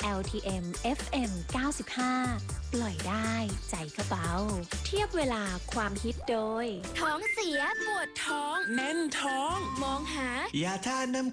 LTM FM 95ปล่อยได้ใจก็เบาเทียบเวลาความฮิตโดยท้องเสียปวดท้องแน่นท้องมองหายาทาน้ำ